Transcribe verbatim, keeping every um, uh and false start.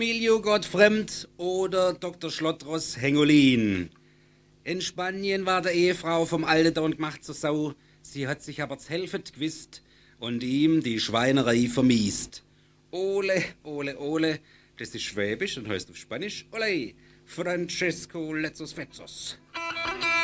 Emilio Gottfremd oder Doktor Schlottros Hengolin. In Spanien war der Ehefrau vom Alte Don gemacht zur Sau. Sie hat sich aber z'Helfet gewisst und ihm die Schweinerei vermiest. Ole, ole, ole, das ist Schwäbisch und heißt auf Spanisch Ole, Francesco Letzos Fetzos.